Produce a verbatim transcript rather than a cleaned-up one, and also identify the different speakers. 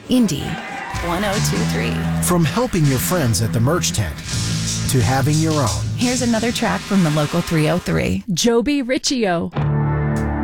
Speaker 1: Indy one oh two three.
Speaker 2: From helping your friends at the merch tent to having your own.
Speaker 1: Here's another track from the local three oh three.
Speaker 3: Joby Riccio.